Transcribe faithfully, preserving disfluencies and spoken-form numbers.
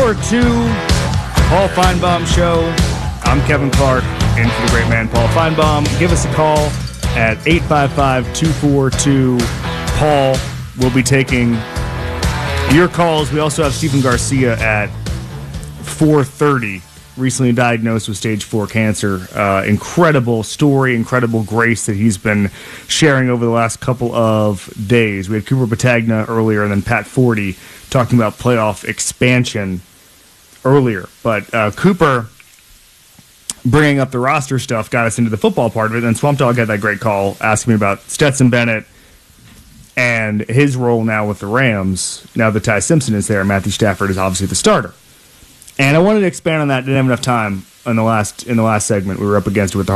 Hour two, Paul Feinbaum Show. I'm Kevin Clark, in for the great man, Paul Feinbaum. Give us a call at eight five five, two four two, Paul. We'll be taking your calls. We also have Stephen Garcia at four thirty, recently diagnosed with stage four cancer. Uh, incredible story, incredible grace that he's been sharing over the last couple of days. We had Cooper Battagna earlier and then Pat Forty talking about playoff expansion earlier. But uh, Cooper bringing up the roster stuff got us into the football part of it. And Swamp Dog had that great call asking me about Stetson Bennett and his role now with the Rams. Now that Ty Simpson is there, Matthew Stafford is obviously the starter. And I wanted to expand on that. Didn't have enough time in the last in the last segment. We were up against it with the